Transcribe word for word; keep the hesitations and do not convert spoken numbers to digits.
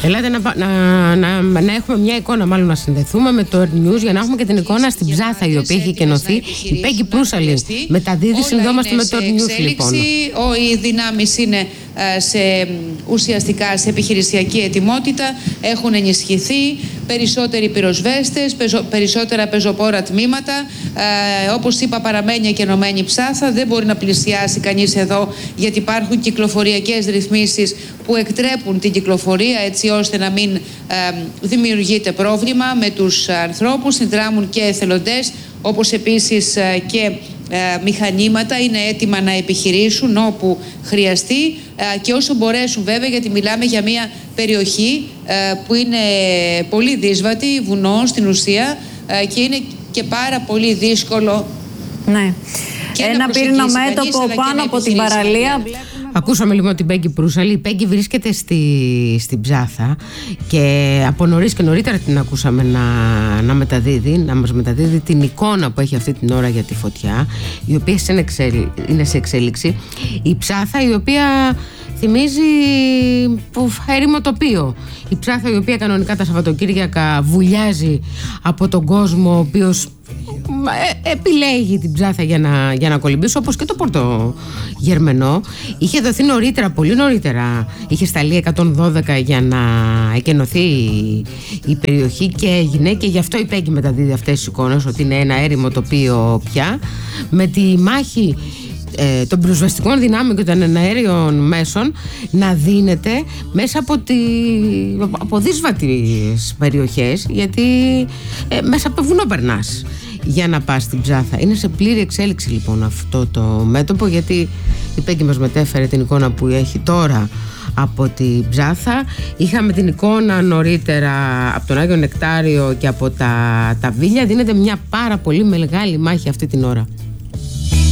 Ελάτε να, να, να, να έχουμε μια εικόνα, μάλλον να συνδεθούμε με το Earth News για να έχουμε και την εικόνα στην Ψάθα, η οποία έχει κενωθεί. Η Πέγκη Προύσαλη μεταδίδει, συνδόμαστε με το Earth News λοιπόν. Οι δυνάμεις είναι σε, ουσιαστικά σε επιχειρησιακή ετοιμότητα, έχουν ενισχυθεί, περισσότεροι πυροσβέστες, περισσότερα πεζοπόρα τμήματα. Ε, όπως είπα, παραμένει εκενωμένη Ψάθα, δεν μπορεί να πλησιάσει κανείς εδώ γιατί υπάρχουν κυκλοφοριακές ρυθμίσεις που εκτρέπουν την κυκλοφορία έτσι ώστε να μην ε, δημιουργείται πρόβλημα με τους ανθρώπους. Συνδράμουν και εθελοντές, όπως επίσης ε, και ε, μηχανήματα είναι έτοιμα να επιχειρήσουν όπου χρειαστεί ε, και όσο μπορέσουν βέβαια, γιατί μιλάμε για μια περιοχή ε, που είναι πολύ δύσβατη, βουνό στην ουσία ε, και είναι και πάρα πολύ δύσκολο. Ναι. Ένα πύρινο μέτωπο πάνω από την παραλία. Ακούσαμε λοιπόν την Πέγκη Προύσαλη. Η Πέγκη βρίσκεται στη, στην Ψάθα και από νωρίς και νωρίτερα την ακούσαμε να, να μεταδίδει, να μας μεταδίδει την εικόνα που έχει αυτή την ώρα για τη φωτιά, η οποία είναι σε εξέλιξη. Η Ψάθα, η οποία θυμίζει έρημο τοπίο. Η Ψάθα, η οποία κανονικά τα Σαββατοκύριακα βουλιάζει από τον κόσμο, ο οποίος ε, επιλέγει την Ψάθα για να, για να κολυμπήσει, όπως και το Πορτογερμενό. Είχε δοθεί νωρίτερα, πολύ νωρίτερα, είχε σταλεί εκατόν δώδεκα για να εκενωθεί η, η περιοχή και έγινε, και γι' αυτό η Πέγκη μεταδίδει αυτές τις εικόνες, ότι είναι ένα έρημο τοπίο πια, με τη μάχη Ε, των πυροσβεστικών δυνάμεων και των εναέριων μέσων να δίνεται μέσα από, τη, από δύσβατες περιοχές, γιατί ε, μέσα από το βουνό περνάς για να πας στην Ψάθα. Είναι σε πλήρη εξέλιξη λοιπόν αυτό το μέτωπο, γιατί η Πέγκη μας μετέφερε την εικόνα που έχει τώρα από την Ψάθα. Είχαμε την εικόνα νωρίτερα από τον Άγιο Νεκτάριο και από τα, τα Βίλια. Δίνεται μια πάρα πολύ μεγάλη μάχη αυτή την ώρα.